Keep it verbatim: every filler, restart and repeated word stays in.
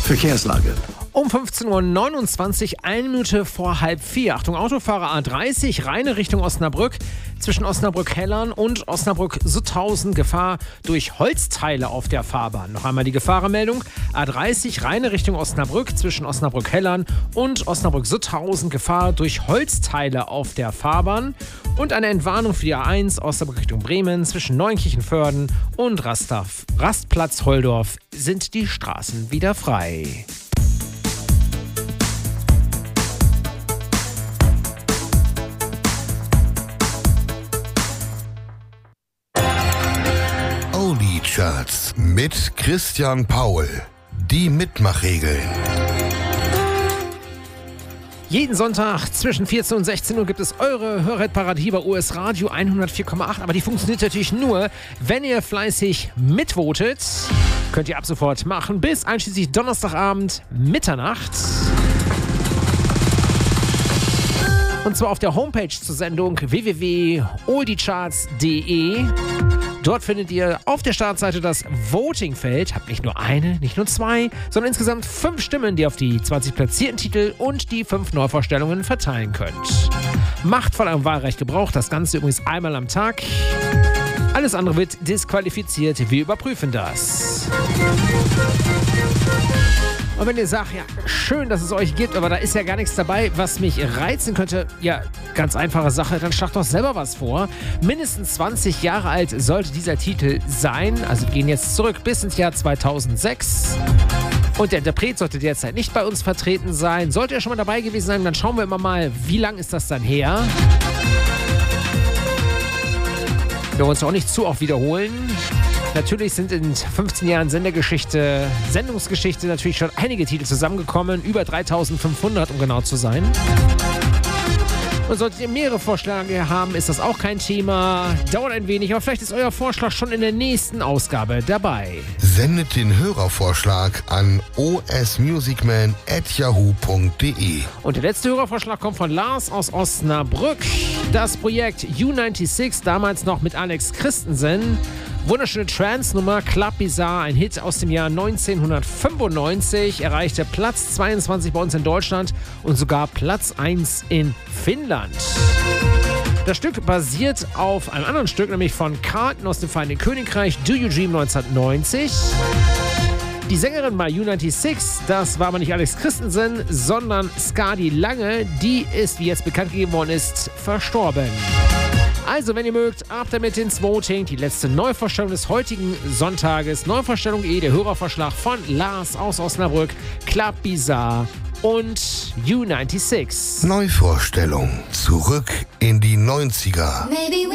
Verkehrslage. Um fünfzehn Uhr neunundzwanzig, eine Minute vor halb vier. Achtung, Autofahrer A dreißig, reine Richtung Osnabrück. Zwischen Osnabrück-Hellern und Osnabrück-Sutthausen Gefahr durch Holzteile auf der Fahrbahn. Noch einmal die Gefahrenmeldung. A dreißig, reine Richtung Osnabrück. Zwischen Osnabrück-Hellern und Osnabrück-Sutthausen Gefahr durch Holzteile auf der Fahrbahn. Und eine Entwarnung für die A eins Osnabrück Richtung Bremen. Zwischen Neunkirchenvörden und Rastaf, Rastplatz Holdorf sind die Straßen wieder frei. Charts mit Christian Paul. Die Mitmachregeln. Jeden Sonntag zwischen vierzehn und sechzehn Uhr gibt es eure Hörerpartie bei U S Radio hundertvier Komma acht. Aber die funktioniert natürlich nur, wenn ihr fleißig mitvotet. Könnt ihr ab sofort machen bis einschließlich Donnerstagabend Mitternacht. Und zwar auf der Homepage zur Sendung w w w punkt oldiecharts punkt d e. Dort findet ihr auf der Startseite das Voting-Feld. Habt nicht nur eine, nicht nur zwei, sondern insgesamt fünf Stimmen, die ihr auf die zwanzig platzierten Titel und die fünf Neuvorstellungen verteilen könnt. Macht von eurem Wahlrecht Gebrauch. Das Ganze übrigens einmal am Tag. Alles andere wird disqualifiziert. Wir überprüfen das. Und wenn ihr sagt, ja, schön, dass es euch gibt, aber da ist ja gar nichts dabei, was mich reizen könnte, ja, ganz einfache Sache, dann schlagt doch selber was vor. Mindestens zwanzig Jahre alt sollte dieser Titel sein, also wir gehen jetzt zurück bis ins Jahr zweitausendsechs. Und der Interpret sollte derzeit nicht bei uns vertreten sein. Sollte er schon mal dabei gewesen sein, dann schauen wir immer mal, wie lang ist das dann her. Wir wollen uns auch nicht zu oft wiederholen. Natürlich sind in fünfzehn Jahren Sendergeschichte, Sendungsgeschichte natürlich schon einige Titel zusammengekommen. Über dreitausendfünfhundert, um genau zu sein. Und solltet ihr mehrere Vorschläge haben, ist das auch kein Thema. Dauert ein wenig, aber vielleicht ist euer Vorschlag schon in der nächsten Ausgabe dabei. Sendet den Hörervorschlag an o s musicman at yahoo punkt d e. Und der letzte Hörervorschlag kommt von Lars aus Osnabrück. Das Projekt U sechsundneunzig, damals noch mit Alex Christensen. Wunderschöne Trance-Nummer, Club Bizarre, ein Hit aus dem Jahr neunzehnhundertfünfundneunzig, erreichte Platz zweiundzwanzig bei uns in Deutschland und sogar Platz eins in Finnland. Das Stück basiert auf einem anderen Stück, nämlich von Carlton aus dem Vereinigten Königreich, Do You Dream neunzehnhundertneunzig. Die Sängerin bei U sechsundneunzig, das war aber nicht Alex Christensen, sondern Skadi Lange, die ist, wie jetzt bekannt gegeben worden ist, verstorben. Also, wenn ihr mögt, ab damit ins Voting. Die letzte Neuvorstellung des heutigen Sonntages. Neuvorstellung E, der Hörervorschlag von Lars aus Osnabrück, Club Bizarre und U sechsundneunzig. Neuvorstellung. Zurück in die neunziger.